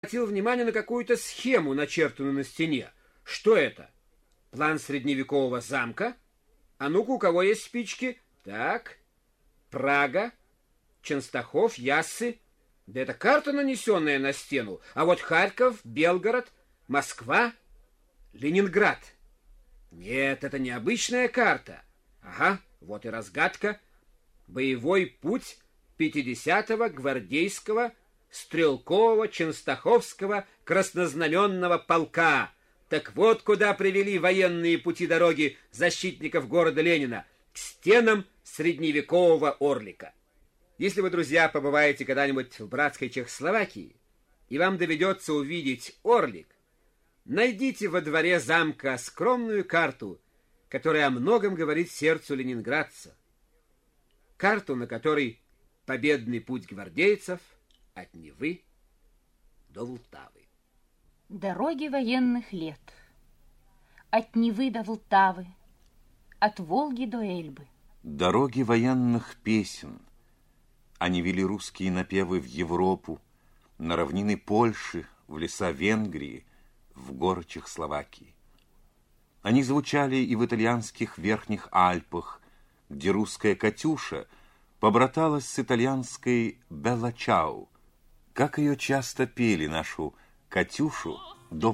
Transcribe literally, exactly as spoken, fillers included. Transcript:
обратил внимание на какую-то схему, начертанную на стене. Что это? План средневекового замка? А ну-ка, у кого есть спички? Так, Прага, Ченстахов, Яссы. Да это карта, нанесенная на стену. А вот Харьков, Белгород, Москва, Ленинград. Нет, это не обычная карта. Ага, вот и разгадка. Боевой путь пятидесятого гвардейского стрелкового Ченстаховского краснознаменного полка. Так вот, куда привели военные пути дороги защитников города Ленина, к стенам средневекового Орлика. Если вы, друзья, побываете когда-нибудь в братской Чехословакии, и вам доведется увидеть Орлик, найдите во дворе замка скромную карту, которая о многом говорит сердцу ленинградца. Карту, на которой победный путь гвардейцев от Невы до Влтавы. Дороги военных лет. От Невы до Влтавы, от Волги до Эльбы. Дороги военных песен. Они вели русские напевы в Европу, на равнины Польши, в леса Венгрии, в горы Чехословакии. Они звучали и в итальянских Верхних Альпах, где русская «Катюша» побраталась с итальянской «Белла Чау». Как ее часто пели, нашу «Катюшу»,